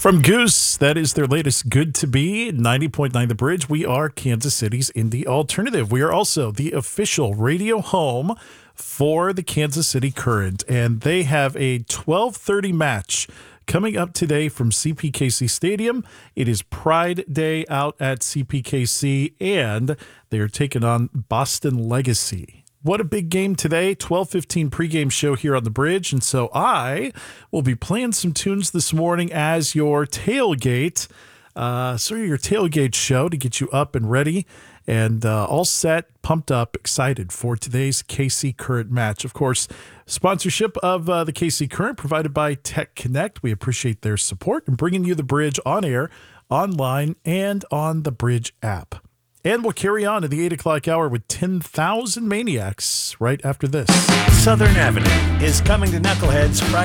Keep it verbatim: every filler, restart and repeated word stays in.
From Goose, that is their latest Good to Be, ninety point nine The Bridge. We are Kansas City's Indie Alternative. We are also the official radio home for the Kansas City Current, and they have a twelve thirty match coming up today from C P K C Stadium. It is Pride Day out at C P K C, and they are taking on Boston Legacy. What a big game today. twelve fifteen pregame show here on The Bridge. And so I will be playing some tunes this morning as your tailgate, uh, sort of your tailgate show to get you up and ready and uh, all set, pumped up, excited for today's K C Current match. Of course, sponsorship of uh, the K C Current provided by Tech Connect. We appreciate their support in bringing you The Bridge on air, online, and on the Bridge app. And we'll carry on in the eight o'clock hour with ten thousand Maniacs right after this. Southern Avenue is coming to Knuckleheads Friday.